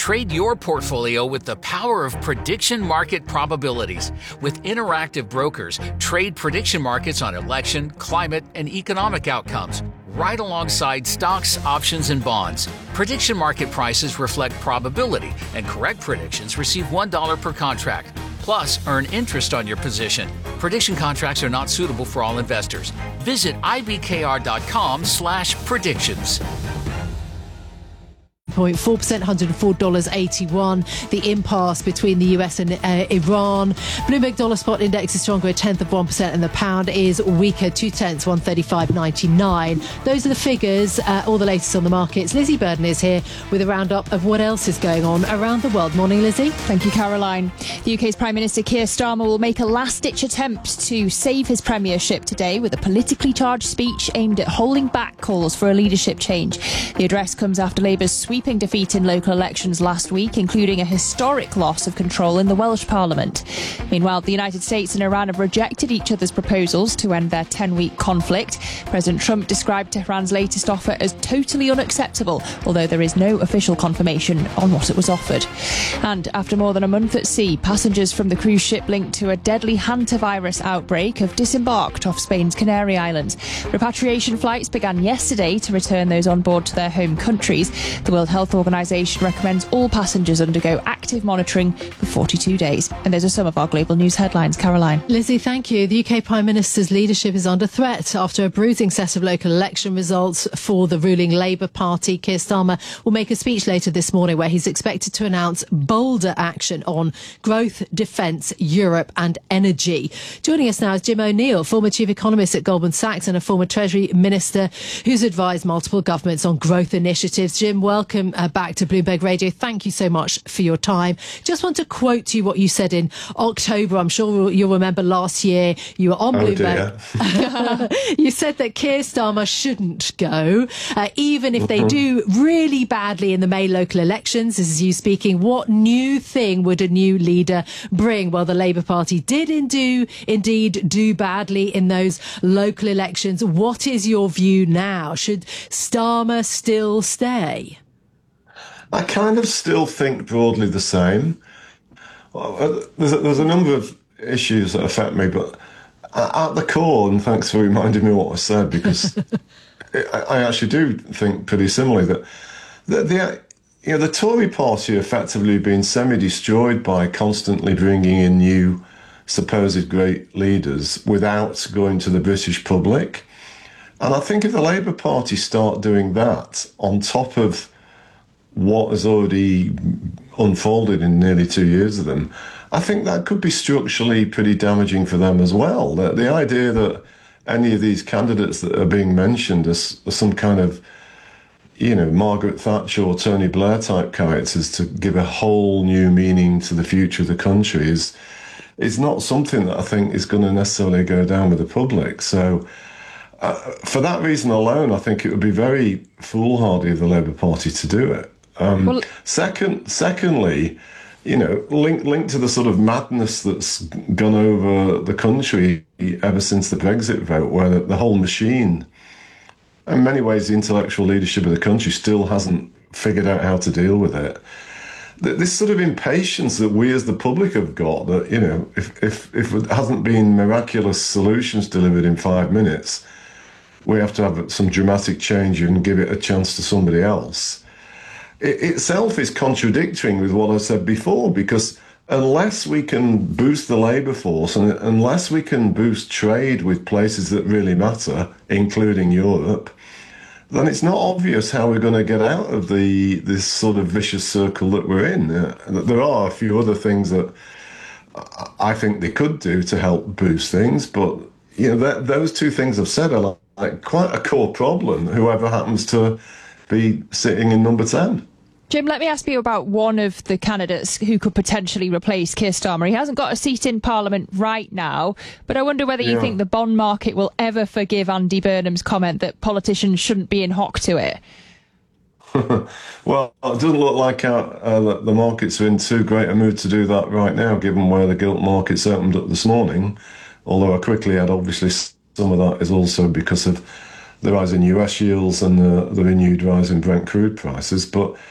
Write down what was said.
Trade your portfolio with the power of prediction market probabilities. With interactive brokers, trade prediction markets on election, climate, and economic outcomes, right alongside stocks, options, and bonds. Prediction market prices reflect probability, and correct predictions receive $1 per contract. Plus, earn interest on your position. Prediction contracts are not suitable for all investors. Visit ibkr.com/predictions. 0.4%, $104.81. The impasse between the US and Iran. Bloomberg dollar spot index is stronger, 0.1%, and the pound is weaker, 0.2, 135.99. Those are the figures, all the latest on the markets. Lizzie Burden is here with a roundup of what else is going on around the world. Morning, Lizzie. Thank you, Caroline. The UK's Prime Minister Keir Starmer will make a last-ditch attempt to save his premiership today with a politically charged speech aimed at holding back calls for a leadership change. The address comes after Labour's sweeping defeat in local elections last week, including a historic loss of control in the Welsh Parliament. Meanwhile, the United States and Iran have rejected each other's proposals to end their 10-week conflict. President Trump described Tehran's latest offer as totally unacceptable, although there is no official confirmation on what it was offered. And after more than a month at sea, passengers from the cruise ship linked to a deadly hantavirus outbreak have disembarked off Spain's Canary Islands. Repatriation flights began yesterday to return those on board to their home countries. The World Health Organization recommends all passengers undergo active monitoring for 42 days. And those are some of our global news headlines. Caroline. Lizzie, thank you. The UK Prime Minister's leadership is under threat after a bruising set of local election results for the ruling Labour Party. Keir Starmer will make a speech later this morning where he's expected to announce bolder action on growth, defence, Europe and energy. Joining us now is Jim O'Neill, former chief economist at Goldman Sachs and a former Treasury Minister who's advised multiple governments on growth initiatives. Jim, welcome back to Bloomberg Radio. Thank you so much for your time. Just want to quote to you what you said in October. I'm sure you'll remember last year you were on Bloomberg. You said that Keir Starmer shouldn't go, even if they do really badly in the May local elections. This is you speaking. What new thing would a new leader bring? Well, the Labour Party did indeed do badly in those local elections. What is your view now? Should Starmer still stay? I kind of still think broadly the same. There's a number of issues that affect me, but at the core, and thanks for reminding me what I said, because I actually do think pretty similarly that the Tory party effectively been semi-destroyed by constantly bringing in new supposed great leaders without going to the British public. And I think if the Labour Party start doing that on top of what has already unfolded in nearly 2 years of them, I think that could be structurally pretty damaging for them as well. The idea that any of these candidates that are being mentioned as some kind of, Margaret Thatcher or Tony Blair type characters to give a whole new meaning to the future of the country is not something that I think is going to necessarily go down with the public. So for that reason alone, I think it would be very foolhardy of the Labour Party to do it. Secondly, linked to the sort of madness that's gone over the country ever since the Brexit vote, where the whole machine, in many ways, the intellectual leadership of the country still hasn't figured out how to deal with it. This sort of impatience that we as the public have got, that, if it hasn't been miraculous solutions delivered in 5 minutes, we have to have some dramatic change and give it a chance to somebody else. It itself is contradicting with what I said before, because unless we can boost the labour force and unless we can boost trade with places that really matter, including Europe, then it's not obvious how we're going to get out of this sort of vicious circle that we're in. There are a few other things that I think they could do to help boost things, but those two things I've said are like quite a core problem, whoever happens to be sitting in number 10. Jim, let me ask you about one of the candidates who could potentially replace Keir Starmer. He hasn't got a seat in Parliament right now, but I wonder whether you think the bond market will ever forgive Andy Burnham's comment that politicians shouldn't be in hock to it. Well, it doesn't look like the markets are in too great a mood to do that right now, given where the gilt markets opened up this morning. Although I quickly add, obviously, some of that is also because of the rise in US yields and the renewed rise in Brent crude prices. But